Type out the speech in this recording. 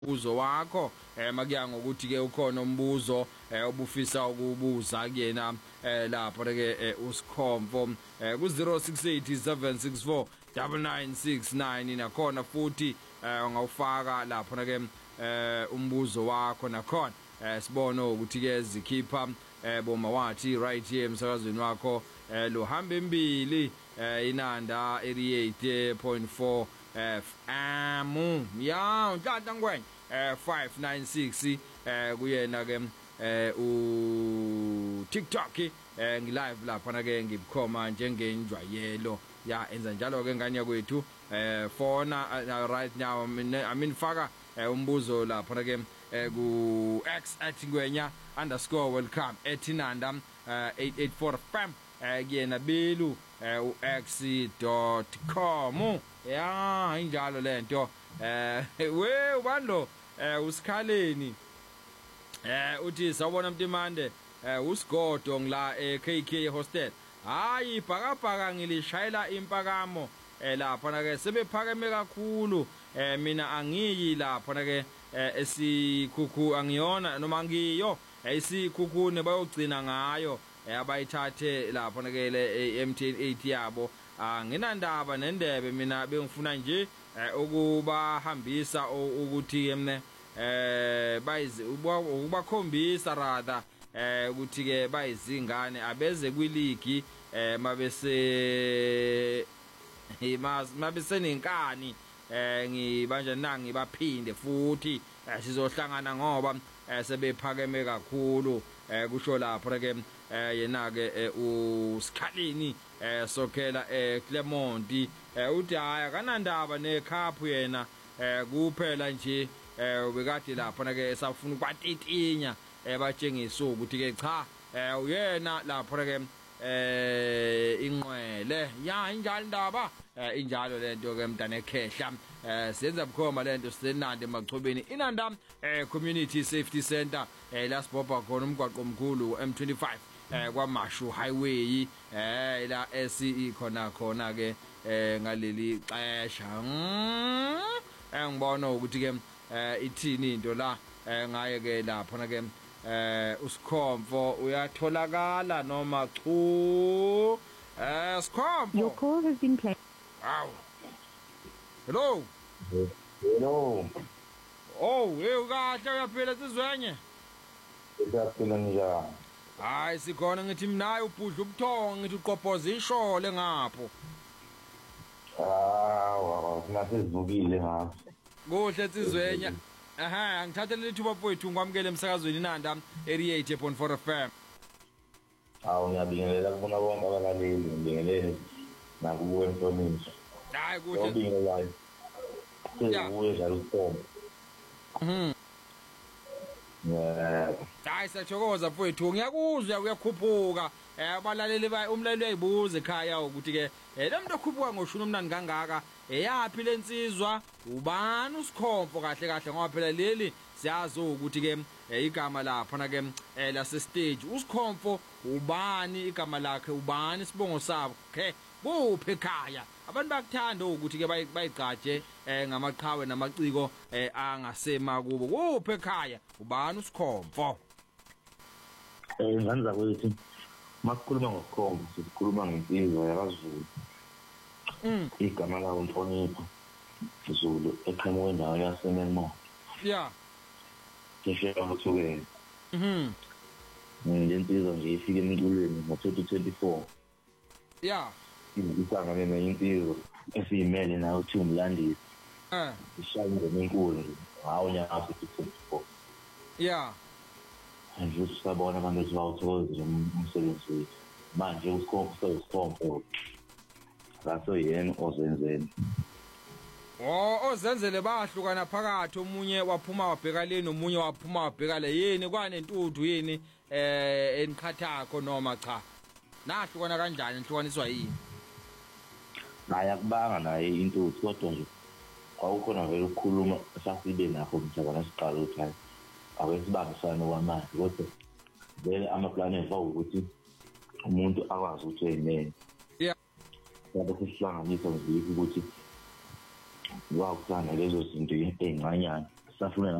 ubuzo wakho makuya ngokuthi ke ukhona umbuzo obufisa ukubuza kuyena lapho ke uSkhomfo ku 0687649969 nakhona futhi ungawufaka lapho ke umbuzo wakho nakhona sibone ukuthi ke zikhipha boma wathi right here emsakazweni wakho lo hamba embili inanda 88.4 FM ya Nhlanhla Ngwenya 596 kuyena ke u TikTok ngilive lapha na ke ngibukhoma njengenjwayelo ya enza njalo ke ngane yakwethu fona right now I mean faka umbuzo lapha na ke ku x@ngwenya_welcome etinanda 884 FM kuyena belu ux.com ya injalo lento we ubandlo usikhaleni uthi sawubona Mtimande usigodo ngila KK hostel hayi bhakabhaka ngilishayela impakamo lapha na ke sebephakeme kakhulu mina angiyi lapha na ke esikhukhu angiyona noma ngiyo isikhukhune bayogcina ngayo abayithathe lapha na ke le MTN 8 yabo nginandaba nendebe mina bengifuna nje ukubahambisa ukuthi mne bayizi ubakhombisa rather ukuthi ke bayizingane abeze kwiligi mabese nenkani ngibanje nangi baphinde futhi sizohlangana ngoba sebephakeme kakhulu kusho lapho ke yena ke uSkhalini sokhela Clement uthi haya kanandaba necup yena kuphela nje bekade lapho na ke esafuna kwatitinya batshengisa ukuthi ke cha uyena lapho ke inqwele ya injalo ndaba injalo lento ke mntana ekhehla siyenza bukhoma lento sisenande emachobeni inanda community safety center la sibopha khona umgwaqo omkhulu M25 kwaMashu highway la SCE khona ke ngaleli xesha ngibona ukuthi ke ithini into la ngaye ke lapho na ke uSkhomfo uyatholakala noma chu Skhomfo your call has been played. Wow. Hello. Hello. Oh, ukahle uyaphila sizwenye? Uyaphila njani? Hayi sikhona ngithi mina ubhudla ubuthongo ngithi uqobhoza ishole ngapho. Wabona sizivukile ngapho. Kuhle sizwenya. Aha, ngithathele lithuba mfowethu ngamukele emsakazweni inanda 88.4 FM. Ngiyabingelela kubona bonke abalaleli ngibingelele nakuwe Nhlonipho. Hayi kuhle. Ngibingelela. Kuye njalo uSkhomfo. Hayi siyathokoza mfowethu ngiyakuzwa uyakhuphuka abalaleli umlaleli uyayibuza ekhaya ukuthi ke lemuntu okhuphuka ngoshuna omnandi kangaka yapi lensizwa ubani uSkhomfo kahle ngoba phela leli siyazi ukuthi ke igama lapha na ke lase stage uSkhomfo ubani igama lakhe ubani sibongo sabo okay kuphi ekhaya abantu bakuthanda ukuthi ke bayigcaje ngamaqhawe namaciko angasema kubo kuphi ekhaya ubani uSkhomfo ngizanza ukuthi makukhuluma ngoSkhomfo sikhuluma ngempilo yakwaZulu igama lawo Nhlonipho Zulu eqhamuke endawo yaseMelmo yeah ngisho ukuthi lensizwa nje ifike emculweni ngo-2024 yeah ngihlangane nensizwa esiyimele nayo uthi umlandisi ishaya ingoma enkulu hawo nyaka 2024 yeah nje sabona abantu bawuthokozile umsebenzi wethu manje uSkhomfo ngaso yena ozenzele ozenzele bahlukana phakathi omunye waphuma wabheka le nomunye waphuma wabheka le yini kwanentuthu yini eniqhathakho noma cha nahlukana kanjani nhlukaniswa yini naye akubanga naye intuthu kodwa nje kwawukhona vele ukukhuluma sasibe nakho mhlaka nasiqala ukuthi hayi awesibambisana kwamanje kodwa vele amaplani ethu ukuthi umuntu akwazi ukuthi eyimene yeah yabo sihlanganisa nje ukuthi wakuthanda lezo zinto ezincanyana safuna